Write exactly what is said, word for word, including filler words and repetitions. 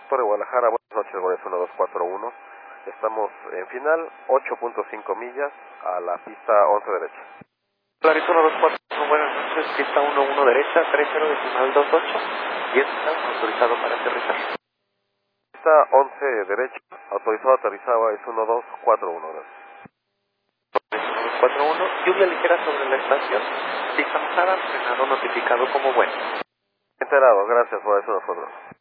Torre Guadalajara, buenas noches, Goles uno dos cuatro uno. Estamos en final, ocho punto cinco millas a la pista once derecha. Clarito uno dos cuatro uno, buenas noches, pista uno uno derecha, tres cero decimal dos ocho, y está autorizado para aterrizar. Pista once derecha, autorizado aterrizaba es uno dos cuatro uno, gracias. uno dos cuatro uno, lluvia ligera sobre la estación, pista mojada, frenado notificado como bueno. Enterado, gracias por eso nosotros.